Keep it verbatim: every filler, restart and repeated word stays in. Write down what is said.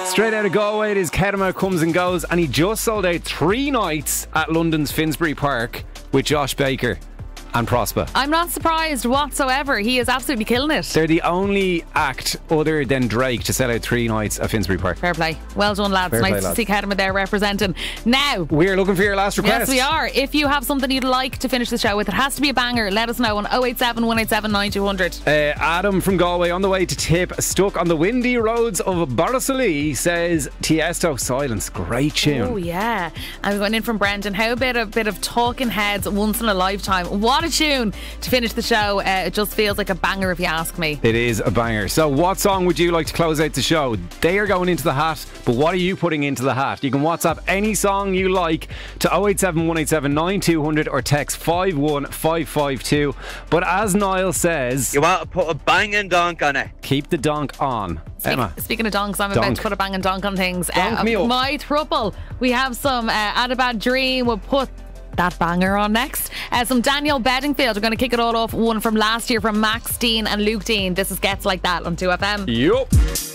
Straight out of Galway, it is Kedema Comes and Goes, and he just sold out three nights at London's Finsbury Park with Josh Baker and Prosper. I'm not surprised whatsoever. He is absolutely killing it. They're the only act other than Drake to sell out three nights at Finsbury Park. Fair play. Well done, lads. Fair nice play, to lads. see Kedema there representing. Now, we're looking for your last request. Yes, we are. If you have something you'd like to finish the show with, it has to be a banger. Let us know on oh eight seven, one eight seven, nine two hundred. Uh, Adam from Galway on the way to Tip, stuck on the windy roads of Borrisoleigh, says Tiesto Silence. Great tune. Oh yeah. And we're going in from Brendan. How about a bit of Talking Heads, Once in a Lifetime? What a tune to finish the show. Uh, it just feels like a banger if you ask me. It is a banger. So what song would you like to close out the show? They are going into the hat, but what are you putting into the hat? You can WhatsApp any song you like to oh eight seven, one eight seven, nine two hundred or text five one five five two. But as Niall says, you want to put a banging donk on it. Keep the donk on. Speak, Emma. Speaking of donks, I'm Donk. about to put a banging donk on things. Donk me up. My thruple. We have some uh, Had a Bad Dream. We'll put that banger on next. Uh, some Daniel Bedingfield. We're going to kick it all off. One from last year from Max Dean and Luke Dean. This is Gets Like That on two F M. Yup.